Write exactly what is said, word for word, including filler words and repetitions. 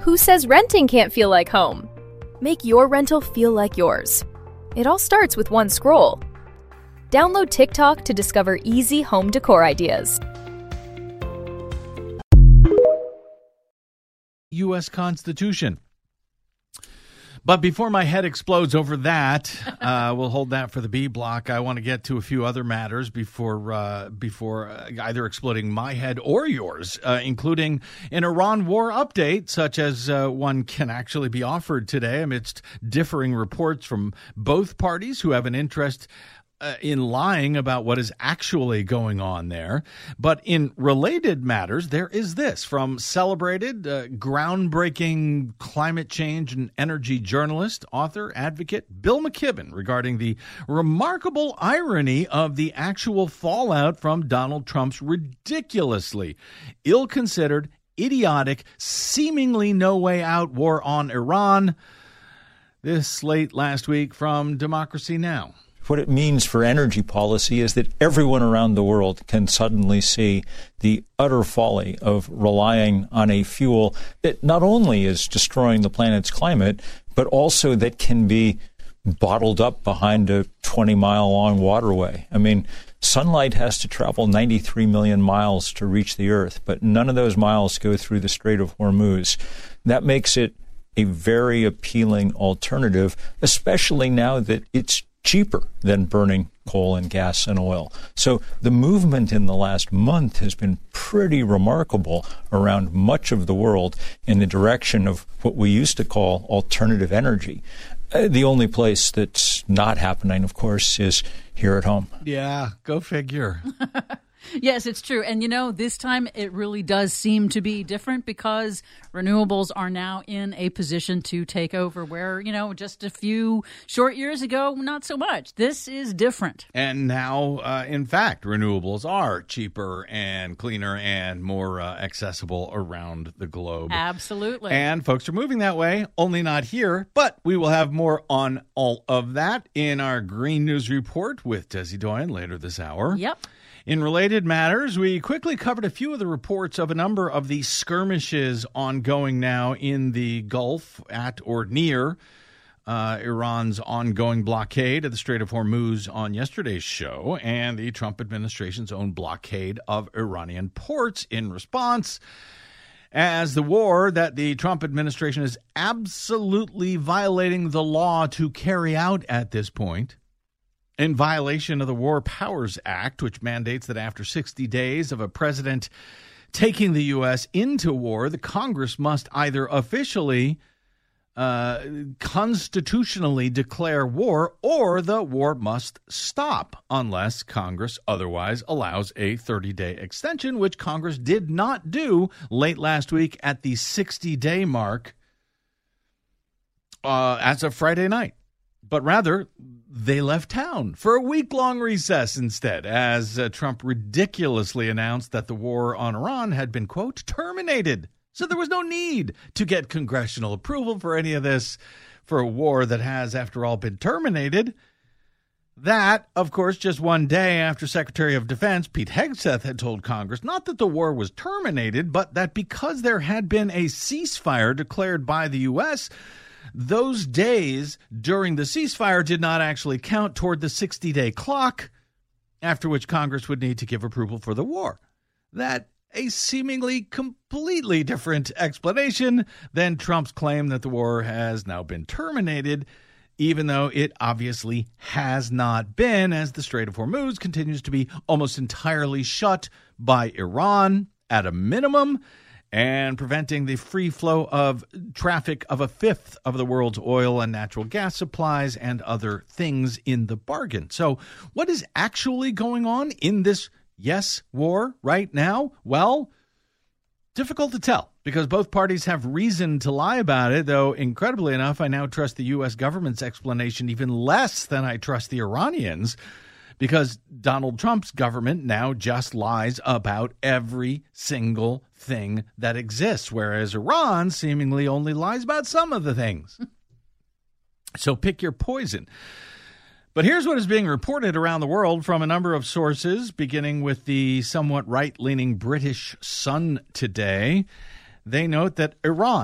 Who says renting can't feel like home? Make your rental feel like yours. It all starts with one scroll. Download TikTok to discover easy home decor ideas. U S Constitution. But before my head explodes over that, uh, we'll hold that for the B block. I want to get to a few other matters before uh, before either exploding my head or yours, uh, including an Iran war update, such as uh, one can actually be offered today amidst differing reports from both parties who have an interest Uh, in lying about what is actually going on there. But in related matters, there is this from celebrated, uh, groundbreaking climate change and energy journalist, author, advocate Bill McKibben regarding the remarkable irony of the actual fallout from Donald Trump's ridiculously ill-considered, idiotic, seemingly no way out war on Iran. This late last week from Democracy Now! What it means for energy policy is that everyone around the world can suddenly see the utter folly of relying on a fuel that not only is destroying the planet's climate, but also that can be bottled up behind a twenty-mile-long waterway. I mean, sunlight has to travel ninety-three million miles to reach the Earth, but none of those miles go through the Strait of Hormuz. That makes it a very appealing alternative, especially now that it's cheaper than burning coal and gas and oil. So the movement in the last month has been pretty remarkable around much of the world in the direction of what we used to call alternative energy. Uh, the only place that's not happening, of course, is here at home. Yeah, go figure. Yes, it's true. And, you know, this time it really does seem to be different because renewables are now in a position to take over where, you know, just a few short years ago, not so much. This is different. And now, uh, in fact, renewables are cheaper and cleaner and more uh, accessible around the globe. Absolutely. And folks are moving that way, only not here. But we will have more on all of that in our Green News Report with Desi Doyen later this hour. Yep. In related matters, we quickly covered a few of the reports of a number of the skirmishes ongoing now in the Gulf at or near uh, Iran's ongoing blockade of the Strait of Hormuz on yesterday's show and the Trump administration's own blockade of Iranian ports in response, as the war that the Trump administration is absolutely violating the law to carry out at this point, in violation of the War Powers Act, which mandates that after sixty days of a president taking the U S into war, the Congress must either officially, uh, constitutionally declare war, or the war must stop unless Congress otherwise allows a thirty-day extension, which Congress did not do late last week at the sixty-day mark uh, as of Friday night. But rather, they left town for a week-long recess instead, as uh, Trump ridiculously announced that the war on Iran had been, quote, terminated. So there was no need to get congressional approval for any of this for a war that has, after all, been terminated. That, of course, just one day after Secretary of Defense Pete Hegseth had told Congress not that the war was terminated, but that because there had been a ceasefire declared by the U S, those days during the ceasefire did not actually count toward the sixty-day clock, after which Congress would need to give approval for the war. That a seemingly completely different explanation than Trump's claim that the war has now been terminated, even though it obviously has not been, as the Strait of Hormuz continues to be almost entirely shut by Iran at a minimum, and preventing the free flow of traffic of a fifth of the world's oil and natural gas supplies and other things in the bargain. So what is actually going on in this, yes, war right now? Well, difficult to tell because both parties have reason to lie about it, though incredibly enough, I now trust the U S government's explanation even less than I trust the Iranians, because Donald Trump's government now just lies about every single thing that exists, whereas Iran seemingly only lies about some of the things. So pick your poison. But here's what is being reported around the world from a number of sources, beginning with the somewhat right-leaning British Sun today. They note that Iran